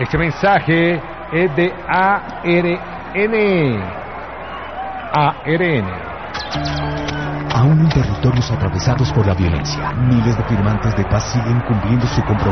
Este mensaje es de ARN. Aún en territorios atravesados por la violencia, miles de firmantes de paz siguen cumpliendo su compromiso